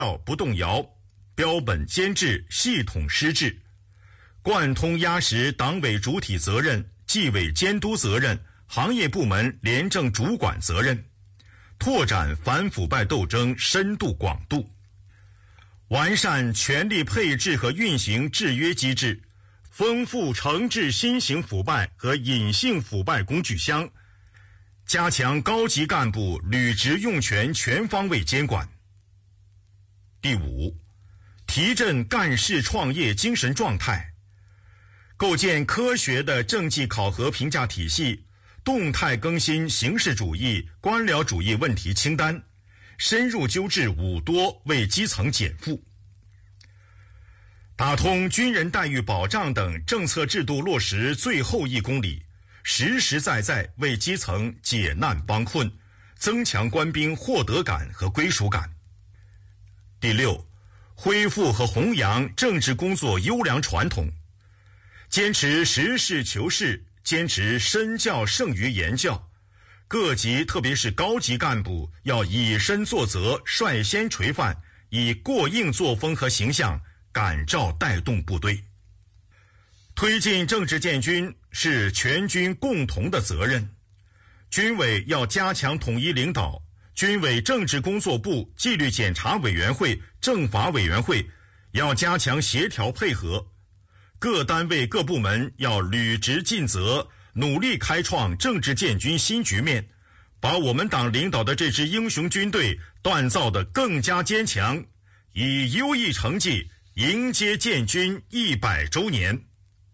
不动摇，标本兼治，系统施治，贯通压实党委主体责任、纪委监督责任、行业部门廉政主管责任，拓展反腐败斗争深度广度，完善权力配置和运行制约机制，丰富惩治新型腐败和隐性腐败工具箱，加强高级干部履职用权全方位监管。第五，提振干事创业精神状态，构建科学的政绩考核评价体系，动态更新形式主义、官僚主义问题清单，深入纠治五多，为基层减负。打通军人待遇保障等政策制度落实最后1公里，实实在在为基层解难帮困，增强官兵获得感和归属感。第六，恢复和弘扬政治工作优良传统，坚持实事求是，坚持身教胜于言教，各级特别是高级干部要以身作则，率先垂范，以过硬作风和形象感召带动部队。推进政治建军是全军共同的责任，军委要加强统一领导，军委政治工作部、纪律检查委员会、政法委员会要加强协调配合，各单位各部门要履职尽责，努力开创政治建军新局面，把我们党领导的这支英雄军队锻造得更加坚强，以优异成绩迎接建军100周年。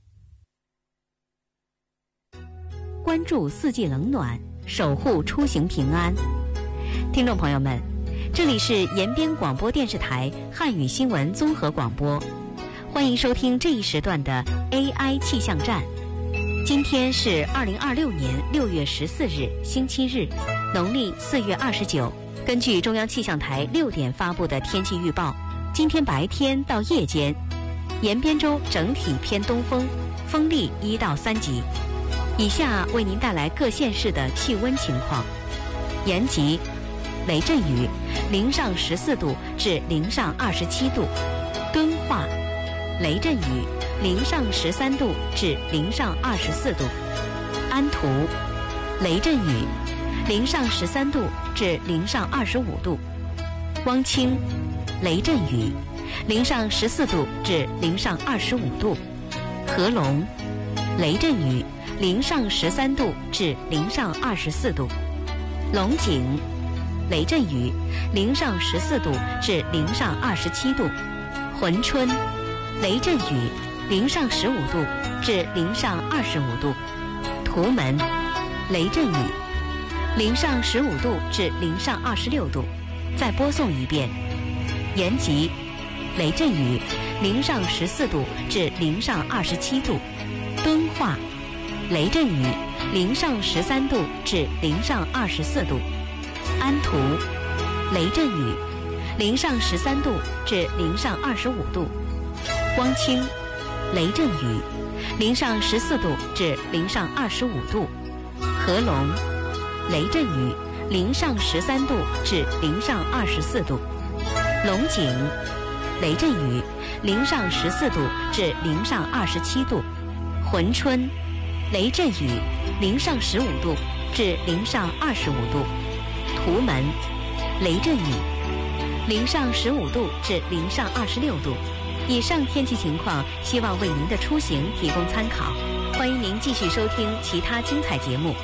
关注四季冷暖，守护出行平安。听众朋友们，这里是延边广播电视台汉语新闻综合广播，欢迎收听这一时段的 AI 气象站。今天是2026年6月14日，星期日，农历4月29。根据中央气象台6点发布的天气预报，今天白天到夜间，延边州整体偏东风，风力1到3级。以下为您带来各县市的气温情况：延吉雷阵雨，零上14度至零上27度；敦化雷阵雨，零上13度至零上24度；安图雷阵雨，零上13度至零上25度；汪清雷阵雨，零上14度至零上25度；合龙雷阵雨，零上13度至零上24度；龙井雷阵雨，零上14度至零上27度；珲春雷阵雨，零上15度至零上25度；图门雷阵雨，零上15度至零上26度。再播送一遍：延吉雷阵雨，零上14度至零上27度；敦化雷阵雨，零上13度至零上24度；安图雷阵雨，零上13度至零上25度；汪清雷阵雨，零上14度至零上25度；合龙雷阵雨，零上13度至零上24度；龙井雷阵雨，零上14度至零上27度；珲春雷阵雨，零上15度至零上25度；图门雷阵雨，零上15度至零上26度。以上天气情况，希望为您的出行提供参考。欢迎您继续收听其他精彩节目。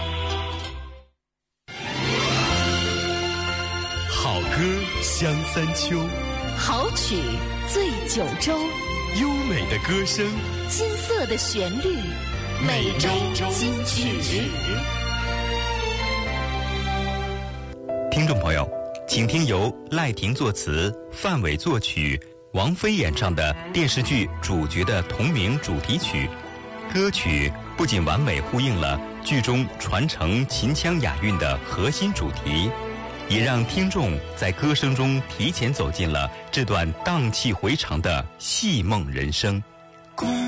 好歌香三秋， 好曲醉九州， 优美的歌声， 金色的旋律，每周金曲。 听众朋友，请听由赖婷作词、范伟作曲、王菲演唱的电视剧主角的同名主题曲。歌曲不仅完美呼应了剧中传承秦腔雅韵的核心主题，也让听众在歌声中提前走进了这段荡气回肠的戏梦人生。